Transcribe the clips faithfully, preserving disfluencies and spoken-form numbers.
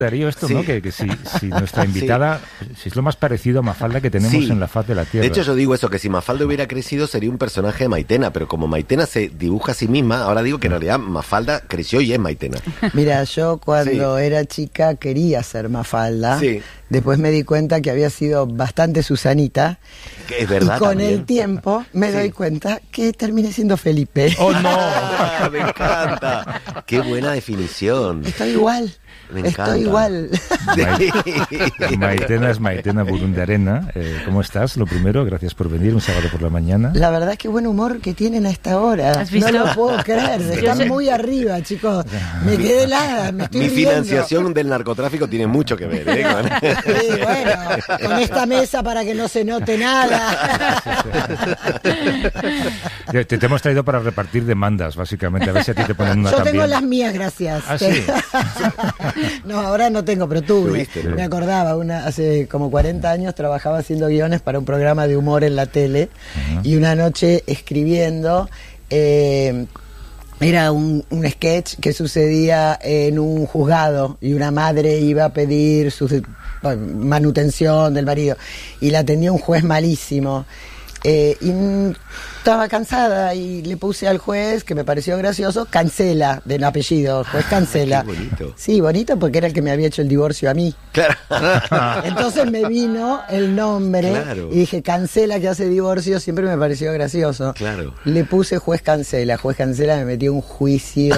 Darío, esto, Sí. ¿no? Que, que si, si nuestra invitada, sí. si es lo más parecido a Mafalda que tenemos Sí. en la faz de la Tierra. De hecho, yo digo eso, que si Mafalda hubiera crecido sería un personaje de Maitena, pero como Maitena se dibuja a sí misma, ahora digo que en realidad Mafalda creció y es Maitena. Mira, yo cuando Sí. era chica quería ser Mafalda. Sí. Después me di cuenta que había sido bastante Susanita. Que es verdad Y con también. el tiempo me Sí. doy cuenta que terminé siendo Felipe. ¡Oh, no! Ah, me encanta. Qué buena definición. Estoy igual. Me encanta. Estoy igual. Sí. Maitena es Maitena Burundarena. Eh, ¿Cómo estás? Lo primero, gracias por venir un sábado por la mañana. La verdad es que buen humor que tienen a esta hora. ¿Has visto? No lo puedo creer. Están sé- muy arriba, chicos. Me quedé helada, me estoy Mi riendo. financiación del narcotráfico tiene mucho que ver, ¿eh? Con- Sí, bueno, con esta mesa para que no se note nada. Te, te hemos traído para repartir demandas, básicamente. A ver si a ti te ponen una Yo también. tengo las mías, gracias. ¿Ah, sí? No, ahora no tengo, pero tuve. Tuviste, ¿no? Me acordaba, una, hace como cuarenta años trabajaba haciendo guiones para un programa de humor en la tele. Ajá. Y una noche escribiendo, eh, era un, un sketch que sucedía en un juzgado y una madre iba a pedir su bueno, manutención del marido y la atendía un juez malísimo. Eh, y mm, estaba cansada y le puse al juez, que me pareció gracioso, Cancela, del apellido, juez Cancela. Qué bonito. Sí, bonito porque era el que me había hecho el divorcio a mí. Claro. Entonces me vino el nombre Claro. y dije, Cancela que hace divorcio, siempre me pareció gracioso. Claro. Le puse juez Cancela, juez Cancela me metió un juicio.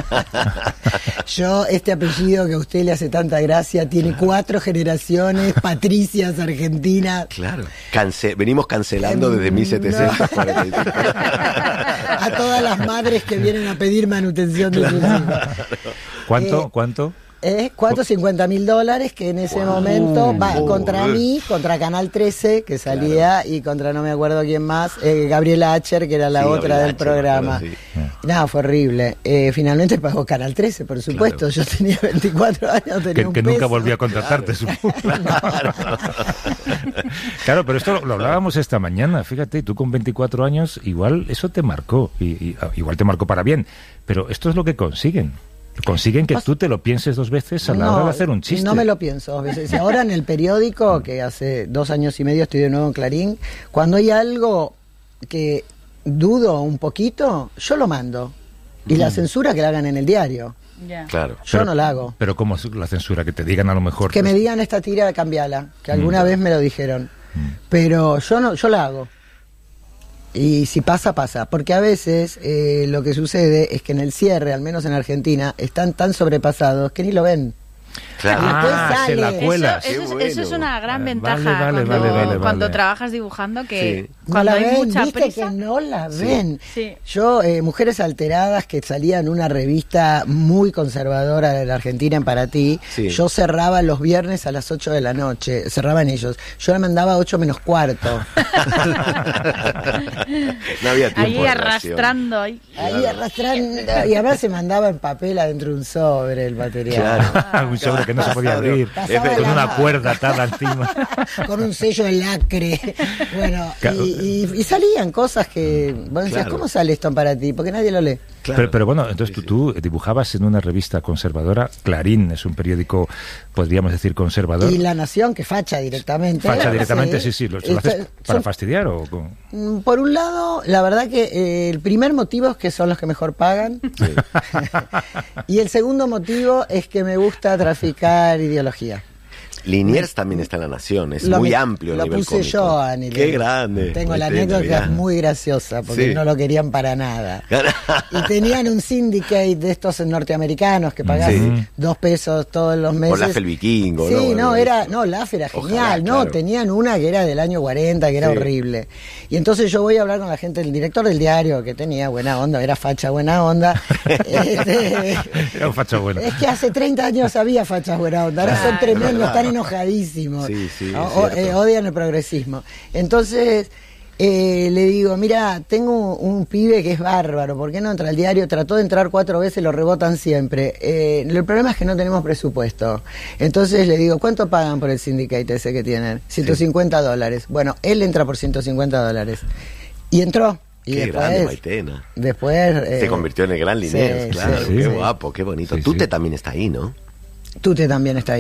Yo, este apellido que a usted le hace tanta gracia, tiene cuatro generaciones, patricias argentinas. Claro. Cance- venimos cancelando desde mil setecientos cuarenta y cinco. A todas las madres que vienen a pedir manutención de sus hijos. ¿Cuánto? Eh, ¿Cuánto? Es cuatrocientos cincuenta mil dólares que en ese Wow. momento va Oh, contra eh. mí, contra Canal trece, que salía, y contra no me acuerdo quién más, eh, Gabriela Acher, que era la Sí, otra Gabriela del Acher, programa. me acuerdo, Nada, fue horrible. Eh, finalmente pagó Canal trece, por supuesto. Claro. Yo tenía veinticuatro años, tenía Que, un que nunca peso. volvió a contratarte, supongo. Claro, pero esto lo, lo hablábamos esta mañana. Fíjate, tú con veinticuatro años, igual eso te marcó. Y, y, ah, igual te marcó para bien. Pero esto es lo que consiguen. Consiguen que tú te lo pienses dos veces a la No, hora de hacer un chiste. No me lo pienso dos veces. Y ahora en el periódico, que hace dos años y medio estoy de nuevo en Clarín, cuando hay algo que dudo un poquito, yo lo mando. Y la censura que la hagan en el diario. Ya. Claro. Yo Pero- no la hago. Pero ¿cómo es la censura? Que te digan a lo mejor... Que me digan esta tira, cambiala. Que alguna Mm. vez me lo dijeron. Pero yo no, yo la hago. Y si pasa, pasa. Porque a veces eh, lo que sucede es que en el cierre, al menos en Argentina, están tan sobrepasados que ni lo ven. Claro. después Ah, se sale. la Eso, cuelas. eso Qué es, bueno. eso es una gran Ah, ventaja vale, vale, cuando, vale, vale, cuando vale. trabajas dibujando, que Sí. No cuando la hay ven, mucha viste prisa... que no la ven. Sí. Yo, eh, Mujeres Alteradas, que salía en una revista muy conservadora de la Argentina en Para Ti, Sí. yo cerraba los viernes a las ocho de la noche, cerraban ellos. Yo la mandaba a ocho menos cuarto. No había tiempo Ahí de arrastrando, ahí. Ahí arrastrando, y además se mandaba en papel adentro de un sobre el material. Claro. Un sobre que no se podía Claro. abrir. Pasaba Con la- una cuerda atada encima. Con un sello de lacre. Bueno, Claro. y, y- y salían cosas que, vos decías, Claro. ¿cómo sale esto en Para Ti? Porque nadie lo lee. Claro. Pero, pero bueno, entonces Sí, tú, sí. tú dibujabas en una revista conservadora. Clarín es un periódico, podríamos decir, conservador. Y La Nación, que facha directamente. Facha directamente, sí, sí. ¿Lo, lo haces Está- para son- fastidiar o con- Mm, Por un lado, la verdad que eh, el primer motivo es que son los que mejor pagan. Y el segundo motivo es que me gusta traficar ideología. Liniers también está en La Nación, es Lo muy me- amplio a Lo nivel puse cómico. yo, Ani. Qué grande. Tengo la Entiendo, anécdota, ya. es muy graciosa, porque Sí. no lo querían para nada. Y tenían un syndicate de estos norteamericanos que pagás Sí. dos pesos todos los meses. O Laff el Vikingo, Sí, ¿no? no, Bueno, era, eso. no, Laff era Ojalá, genial, no, claro. tenían una que era del año cuarenta, que era Sí. horrible. Y entonces yo voy a hablar con la gente, el director del diario, que tenía buena onda, era facha buena onda. Este, Era un facha bueno. es que hace treinta años había fachas buena onda, ahora son Claro. tremendos, Verdad. están enojadísimos. Sí, sí, O- es o- cierto. eh, odian el progresismo. Entonces, eh, le digo, mira, tengo un, un pibe que es bárbaro, ¿por qué no entra al diario? Trató de entrar cuatro veces, lo rebotan siempre. Eh, el problema es que no tenemos presupuesto. Entonces le digo, ¿cuánto pagan por el syndicate ese que tienen? ciento cincuenta dólares. Bueno, él entra por ciento cincuenta dólares. Y entró. Y Qué después, grande, Maitena. Después... Se eh, convirtió en el gran Liniers, sí, claro. sí, qué sí. guapo, qué bonito. Sí, Tute sí. también está ahí, ¿no? Tute también está ahí.